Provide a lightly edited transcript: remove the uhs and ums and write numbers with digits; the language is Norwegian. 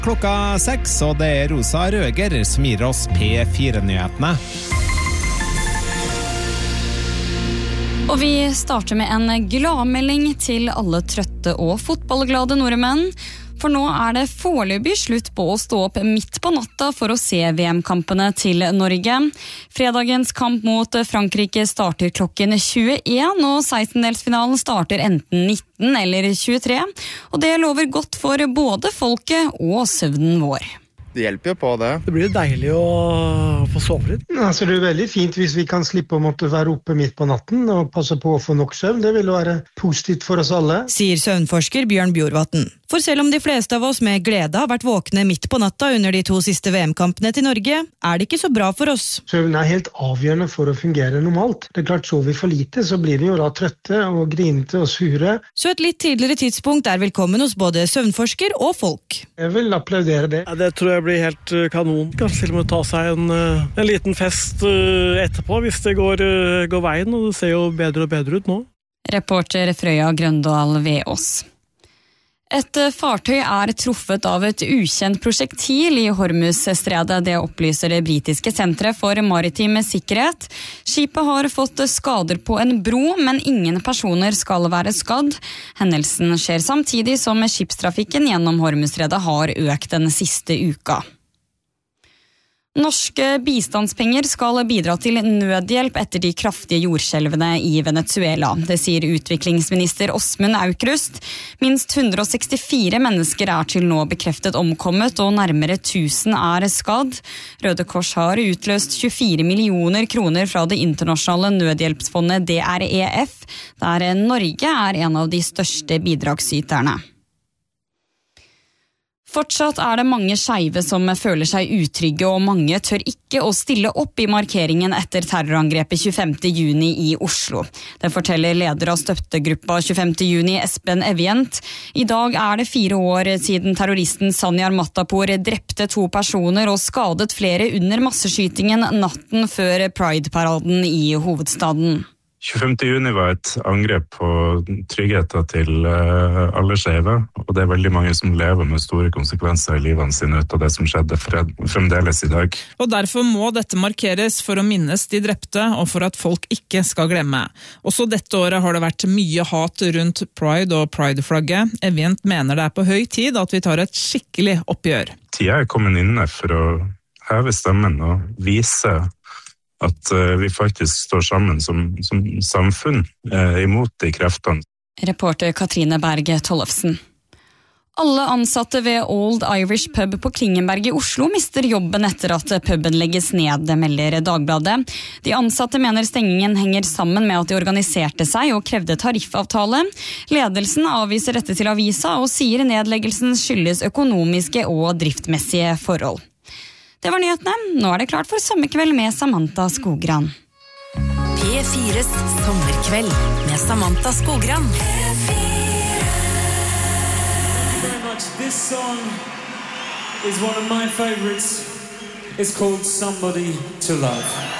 Klokka 6, og det Rosa Røger som gir oss P4-nyhetene. Og vi starter med en gladmelding til alle trøtte og fotballglade nordmenn. For nå det foreløpig slutt på å stå opp midt på natta for å se VM-kampene til Norge. Fredagens kamp mot Frankrike starter klokken 21, og 16-delsfinalen starter enten 19 eller 23. Og det lover godt for både folket og søvnen vår. Det hjelper jo på det. Det blir deilig å få sove litt. Altså, det veldig fint hvis vi kan slippe å måtte være oppe midt på natten og passe på å få nok søvn. Det vil være positivt for oss alle. Sier søvnforsker Bjørn Bjorvatn. For selv om de fleste av oss med glede har vært våkne midt på natta under de 2 siste VM-kampene til Norge, det ikke så bra for oss. Søvn helt avgjørende for å fungere normalt. Det klart, sover vi for lite, så blir vi jo da trøtte og grinete og sure. Så et litt tidligere tidspunkt velkommen hos både søvnforsker og folk. Jeg vil applaudere det. Ja, det tror jeg blir helt kanon. Kanskje til og med ta seg en liten fest etterpå, hvis det går veien, og det ser jo bedre og bedre ut nå. Reporter Frøya Grøndal Veås. Et fartøy truffet av et ukjent prosjektil i Hormuzstredet. Det opplyser det britiske senteret for maritim sikkerhet. Skipet har fått skader på en bro, men ingen personer skal være skadd. Hendelsen skjer samtidig som skipstrafikken gjennom Hormuzstredet har økt den siste uka. Norske bistandspenger skal bidra til nødhjelp etter de kraftige jordskjelvene i Venezuela. Det sier utviklingsminister Åsmund Aukrust. Minst 164 mennesker til nå bekreftet omkommet, og nærmere 1000 skadd. Røde Kors har utløst 24 millioner kroner fra det internasjonale nødhjelpsfondet DREF, der Norge en av de største bidragsyterne. Fortsatt det mange skeive som føler seg utrygge, og mange tør ikke å stille opp i markeringen etter terrorangrepet 25. juni i Oslo. Det forteller leder av støttegruppa 25. juni, Espen Evjent. I dag det 4 år siden terroristen Sanyar Matapour drepte 2 personer og skadet flere under masseskytingen natten før Pride-paraden i hovedstaden. 25. juni var et angrep på tryggheten til alle skeive, og det veldig mange som lever med store konsekvenser i livene sine ut av det som skjedde fremdeles i dag. Og derfor må dette markeres for å minnes de drepte, og for at folk ikke skal glemme. Også dette året har det vært mye hat rundt Pride og Pride-flagget. Event mener det på høy tid at vi tar et skikkelig oppgjør. Tida kommet inne for å heve stemmen og vise at vi faktisk står sammen som samfunn imot de kreftene. Reporter Katrine Berge Tollefsen. Alle ansatte ved Old Irish Pub på Klingenberg i Oslo mister jobben etter at puben legges ned, melder Dagbladet. De ansatte mener stengingen henger sammen med at de organiserte seg og krevde tariffavtale. Ledelsen avviser dette til avisa og sier nedleggelsen skyldes økonomiske og driftmessige forhold. Det var nyhetene. Nå det klart for sommerkveld med Samantha Skogran. P4s sommerkveld med Samantha Skogran. This song is one of my favorites. It's called Somebody to Love.